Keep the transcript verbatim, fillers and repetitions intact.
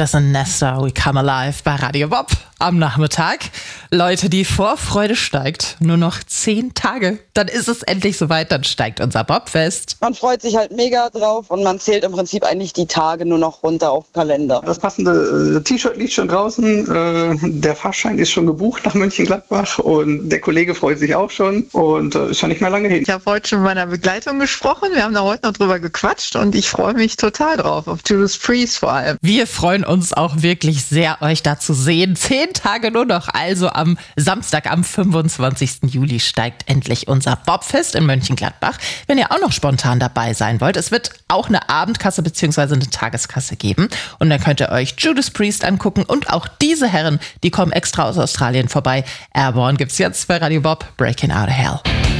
Das sind Nesta, We Come Alive bei Radio Bob am Nachmittag. Leute, die Vorfreude steigt. Nur noch zehn Tage. Dann ist es endlich soweit, dann steigt unser Bobfest. Man freut sich halt mega drauf und man zählt im Prinzip eigentlich die Tage nur noch runter auf den Kalender. Das passende äh, T-Shirt liegt schon draußen. Äh, der Fahrschein ist schon gebucht nach Mönchengladbach und der Kollege freut sich auch schon und äh, ist schon nicht mehr lange hin. Ich habe heute schon mit meiner Begleitung gesprochen. Wir haben da heute noch drüber gequatscht und ich freue mich total drauf. Auf Judas Priest vor allem. Wir freuen uns auch wirklich sehr, euch da zu sehen. Zehn Tage nur noch. Also am Samstag, am fünfundzwanzigsten Juli steigt endlich unser Bobfest in Mönchengladbach. Wenn ihr auch noch spontan dabei sein wollt, es wird auch eine Abendkasse bzw. eine Tageskasse geben. Und dann könnt ihr euch Judas Priest angucken und auch diese Herren, die kommen extra aus Australien vorbei. Airborne gibt's jetzt bei Radio Bob, Breaking Out of Hell.